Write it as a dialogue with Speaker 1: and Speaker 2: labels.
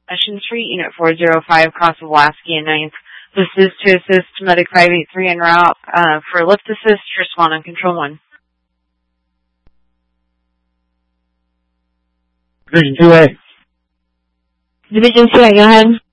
Speaker 1: Mission Street, Unit 405, Cross Pulaski and 9th. This is to assist Medic 583 en route for lift assist. Respond on Control 1.
Speaker 2: Division 2A.
Speaker 3: Division 2A, go ahead.